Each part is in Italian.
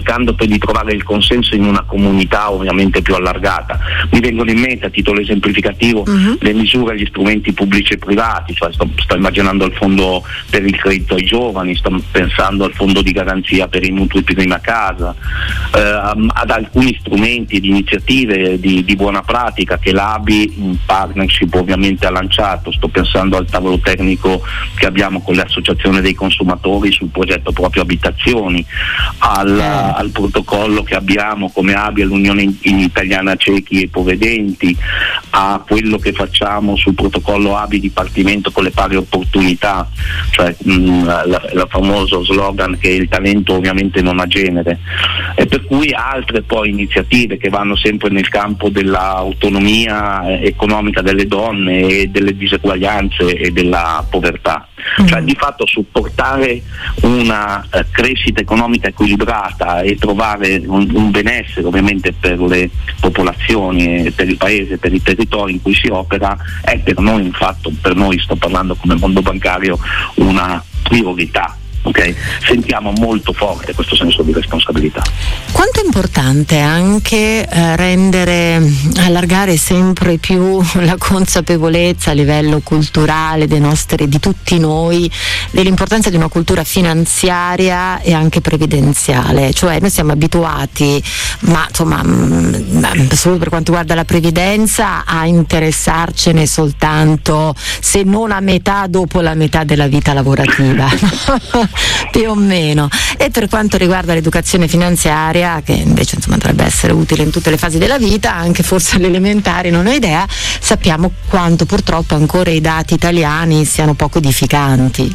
cercando poi di trovare il consenso in una comunità ovviamente più allargata. Mi vengono in mente, a titolo esemplificativo, le misure, gli strumenti pubblici e privati, cioè sto immaginando il fondo per il credito ai giovani, sto pensando al fondo di garanzia per i mutui prima casa, ad alcuni strumenti ed iniziative di buona pratica che l'ABI in partnership ovviamente ha lanciato. Sto pensando al tavolo tecnico che abbiamo con le associazioni dei consumatori sul progetto proprio abitazioni, al protocollo che abbiamo come ABI all'Unione Italiana Ciechi e Ipovedenti, a quello che facciamo sul protocollo ABI Dipartimento con le pari opportunità, cioè il famoso slogan che il talento ovviamente non ha genere, e per cui altre poi iniziative che vanno sempre nel campo dell'autonomia economica delle donne e delle diseguaglianze e della povertà. Cioè di fatto supportare una crescita economica equilibrata e trovare un benessere ovviamente per le popolazioni, per il paese, per i territori in cui si opera è per noi, infatti per noi, sto parlando come mondo bancario, una priorità. Okay? Sentiamo molto forte questo senso di responsabilità. Quanto è importante anche allargare sempre più la consapevolezza a livello culturale di tutti noi dell'importanza di una cultura finanziaria e anche previdenziale? Cioè noi siamo abituati, ma insomma solo per quanto riguarda la previdenza, a interessarcene soltanto, se non a metà, dopo la metà della vita lavorativa. Più o meno. E per quanto riguarda l'educazione finanziaria, che invece dovrebbe essere utile in tutte le fasi della vita, anche forse alle elementari, non ho idea, sappiamo quanto purtroppo ancora i dati italiani siano poco edificanti.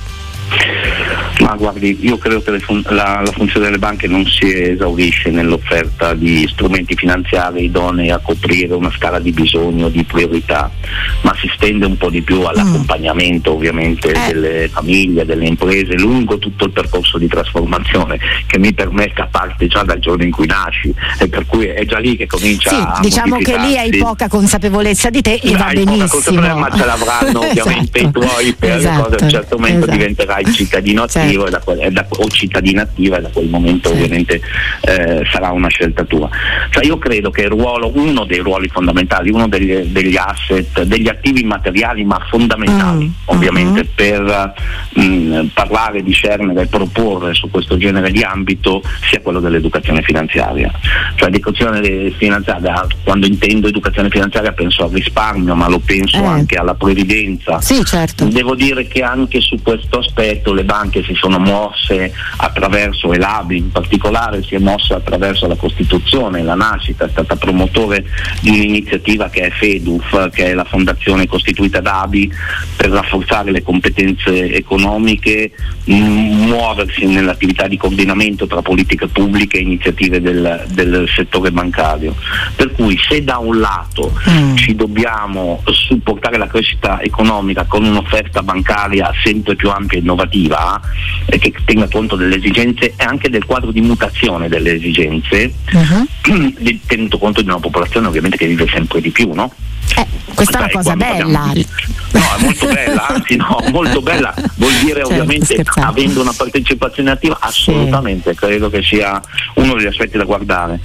Ma guardi, io credo che la funzione delle banche non si esaurisce nell'offerta di strumenti finanziari idonei a coprire una scala di bisogno, di priorità, ma si stende un po' di più all'accompagnamento ovviamente delle famiglie, delle imprese lungo tutto il percorso di trasformazione che mi permetta parte già dal giorno in cui nasci, e per cui è già lì che comincia a diciamo che lì hai poca consapevolezza di te e va benissimo, ma ce l'avranno ovviamente i tuoi per le cose. A un certo momento diventerai cittadino attivo o cittadina attiva, e da quel momento ovviamente sarà una scelta tua. Cioè io credo che uno dei ruoli fondamentali, uno degli asset, degli attivi immateriali ma fondamentali ovviamente per parlare, discernere e proporre su questo genere di ambito sia quello dell'educazione finanziaria. Cioè l'educazione finanziaria, quando intendo educazione finanziaria penso al risparmio, ma lo penso anche alla previdenza. Sì, certo. Devo dire che anche su questo aspetto le banche si sono mosse attraverso, e l'ABI in particolare si è mossa attraverso la Costituzione, la nascita, è stata promotore di un'iniziativa che è FEDUF, che è la fondazione costituita da ABI per rafforzare le competenze economiche, muoversi nell'attività di coordinamento tra politiche pubbliche e iniziative del settore bancario. Per cui se da un lato ci dobbiamo supportare la crescita economica con un'offerta bancaria sempre più ampia e innovativa, che tenga conto delle esigenze e anche del quadro di mutazione delle esigenze, tenuto conto di una popolazione ovviamente che vive sempre di più, no? Questa è una cosa bella. No, è molto bella, anzi no, molto bella, vuol dire ovviamente avendo una partecipazione attiva, assolutamente, credo che sia uno degli aspetti da guardare,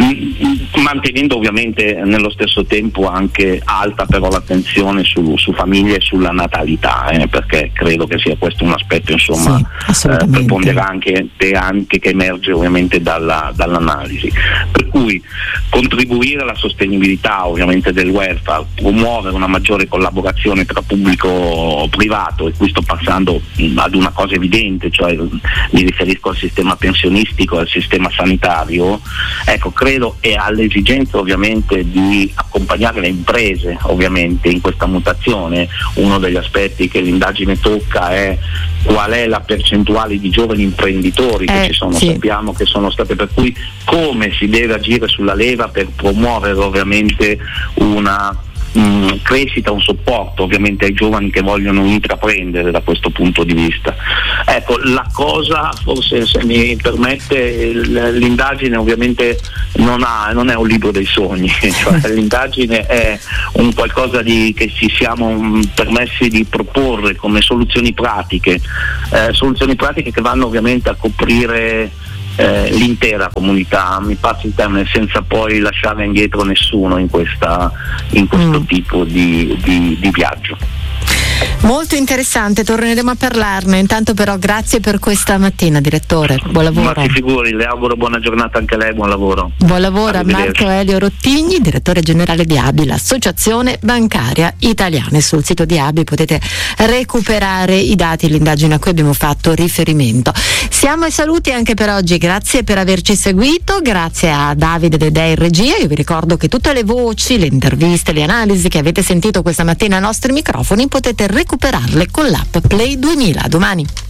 mantenendo ovviamente nello stesso tempo anche alta però l'attenzione su famiglie e sulla natalità, perché credo che sia questo un aspetto insomma preponderante anche che emerge ovviamente dall'analisi. Per cui contribuire alla sostenibilità ovviamente del welfare, promuovere una maggiore collaborazione tra pubblico privato, e qui sto passando ad una cosa evidente, cioè mi riferisco al sistema pensionistico, al sistema sanitario, ecco, credo, e all'esigenza ovviamente di accompagnare le imprese ovviamente in questa mutazione. Uno degli aspetti che l'indagine tocca è qual è la percentuale di giovani imprenditori che ci sono, sappiamo che sono state, per cui come si deve agire sulla leva per promuovere ovviamente una crescita, un supporto ovviamente ai giovani che vogliono intraprendere da questo punto di vista. Ecco, la cosa, forse se mi permette, l'indagine ovviamente non è un libro dei sogni, cioè l'indagine è un qualcosa che ci siamo permessi di proporre come soluzioni pratiche che vanno ovviamente a coprire l'intera comunità, mi passi il termine, senza poi lasciare indietro nessuno in questo tipo di viaggio. Molto interessante, torneremo a parlarne. Intanto però grazie per questa mattina, direttore, buon lavoro. Ma si figuri, le auguro buona giornata anche a lei, buon lavoro. Buon lavoro a Marco Elio Rottigni, direttore generale di ABI, l'Associazione Bancaria Italiana. Sul sito di ABI potete recuperare i dati e l'indagine a cui abbiamo fatto riferimento. Siamo ai saluti anche per oggi, grazie per averci seguito, grazie a Davide Dedè in regia. Io vi ricordo che tutte le voci, le interviste, le analisi che avete sentito questa mattina ai nostri microfoni potete recuperarle con l'app Play 2000. A domani.